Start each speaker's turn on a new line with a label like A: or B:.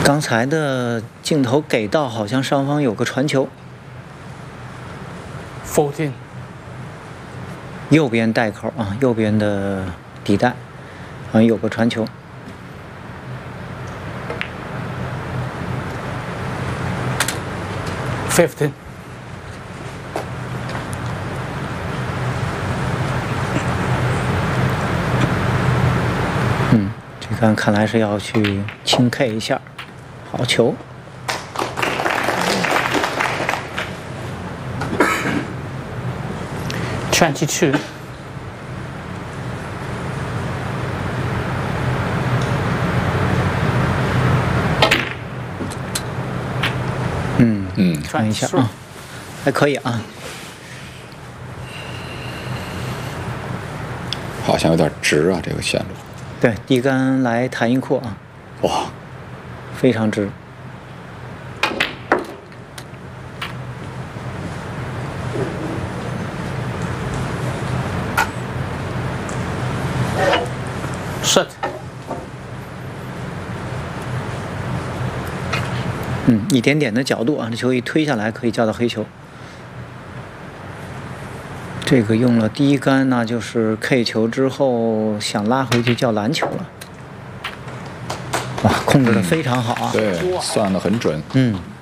A: 刚才的镜头给到，好像上方有个传球。
B: 14。
A: 右边袋口啊，右边的底袋，好像有个传球。
B: 15。
A: 这杆看来是要去轻 K 一下，好球。
B: 22。
A: 看一下啊，还可以啊。
C: 好像有点直啊，这个线路。
A: 对，低杆来弹一扩啊，
C: 哇，
A: 非常直。
B: shot。
A: 一点点的角度啊，这球一推下来可以叫到黑球。这个用了低杆，那就是 K 球之后想拉回去叫篮球了。哇，控制的非常好啊！
C: 对，算得很准。
A: 嗯。